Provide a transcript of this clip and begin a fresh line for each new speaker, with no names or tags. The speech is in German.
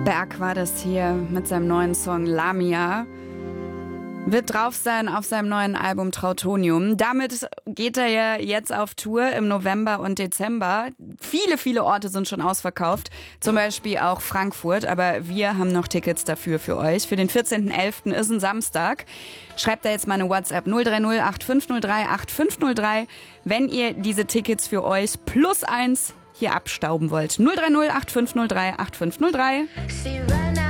Berg war das hier mit seinem neuen Song Lamia. Wird drauf sein auf seinem neuen Album Trautonium. Damit geht er ja jetzt auf Tour im November und Dezember. Viele Orte sind schon ausverkauft. Zum Beispiel auch Frankfurt. Aber wir haben noch Tickets dafür für euch. Für den 14.11. ist ein Samstag. Schreibt da jetzt mal eine WhatsApp 030 8503 8503, wenn ihr diese Tickets für euch +1 hier abstauben wollt. 030 8503 8503.